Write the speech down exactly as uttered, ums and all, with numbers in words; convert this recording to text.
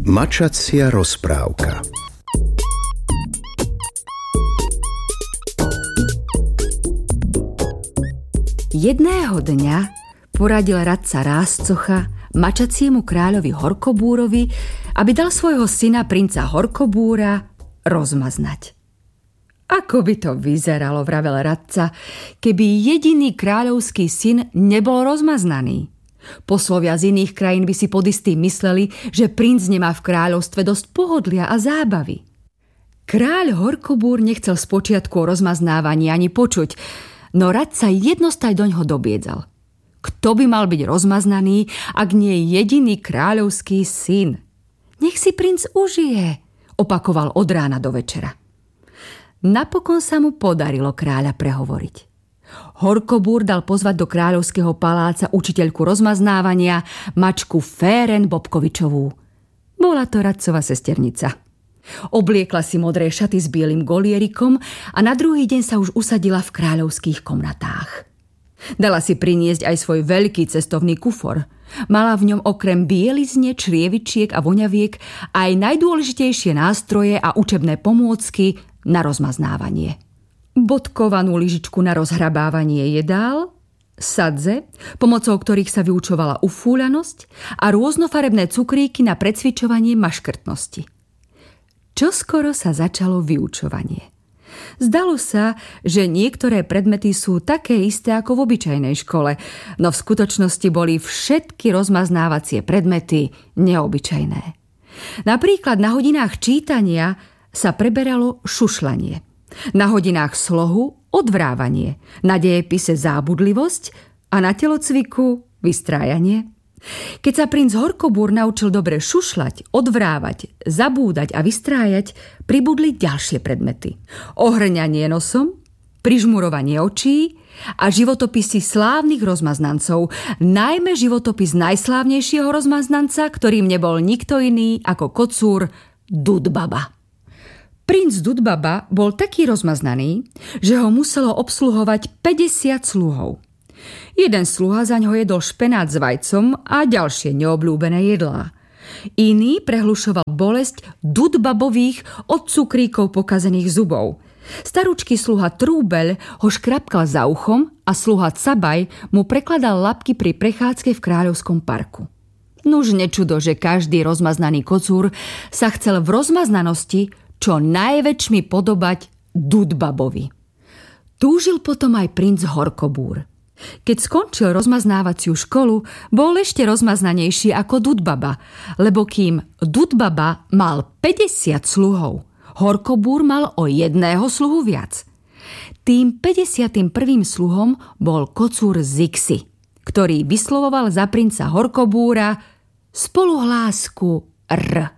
Mačacia rozprávka. Jedného dňa poradil radca Rázcocha mačaciemu kráľovi Horkobúrovi, aby dal svojho syna princa Horkobúra rozmaznať. Ako by to vyzeralo, vravel radca, keby jediný kráľovský syn nebol rozmaznaný. Poslovia z iných krajín by si podistým mysleli, že princ nemá v kráľovstve dosť pohodlia a zábavy. Kráľ Horkobúr nechcel spočiatku o rozmaznávaní ani počuť, no radca jednostaj doňho dobiedzal. Kto by mal byť rozmaznaný, ak nie jediný kráľovský syn? Nech si princ užije, opakoval od rána do večera. Napokon sa mu podarilo kráľa prehovoriť. Horkobúr dal pozvať do kráľovského paláca učiteľku rozmaznávania, mačku Féren Bobkovičovú. Bola to radcova sesternica. Obliekla si modré šaty s bielým golierikom a na druhý deň sa už usadila v kráľovských komnatách. Dala si priniesť aj svoj veľký cestovný kufor. Mala v ňom okrem bielizne, črievičiek a voňaviek aj najdôležitejšie nástroje a učebné pomôcky na rozmaznávanie. Bodkovanú lyžičku na rozhrabávanie jedál, sadze, pomocou ktorých sa vyučovala ufúľanosť, a rôznofarebné cukríky na precvičovanie maškrtnosti. Čoskoro sa začalo vyučovanie. Zdalo sa, že niektoré predmety sú také isté ako v obyčajnej škole, no v skutočnosti boli všetky rozmaznávacie predmety neobyčajné. Napríklad na hodinách čítania sa preberalo šušľanie, na hodinách slohu odvrávanie, na dejepise zábudlivosť a na telocviku vystrájanie. Keď sa princ Horkobúr naučil dobre šušľať, odvrávať, zabúdať a vystrájať, pribudli ďalšie predmety. Ohrňanie nosom, prižmurovanie očí a životopisy slávnych rozmaznancov, najmä životopis najslávnejšieho rozmaznanca, ktorým nebol nikto iný ako kocúr Dudbaba. Princ Dudbaba bol taký rozmaznaný, že ho muselo obsluhovať päťdesiat sluhov. Jeden sluha zaňho jedol špenát s vajcom a ďalšie neobľúbené jedlá. Iný prehlušoval bolesť Dudbabových od cukríkov pokazených zubov. Starúčky sluha Trúbeľ ho škrapkal za uchom a sluha Cabaj mu prekladal labky pri prechádzke v kráľovskom parku. Nuž nečudo, že každý rozmaznaný kocúr sa chcel v rozmaznanosti čo najväčšmi podobať Dudbabovi. Túžil potom aj princ Horkobúr. Keď skončil rozmaznávaciu školu, bol ešte rozmaznanejší ako Dudbaba, lebo kým Dudbaba mal päťdesiat sluhov, Horkobúr mal o jedného sluhu viac. Tým päťdesiatym prvým sluhom bol kocúr Zixi, ktorý vyslovoval za princa Horkobúra spoluhlásku R.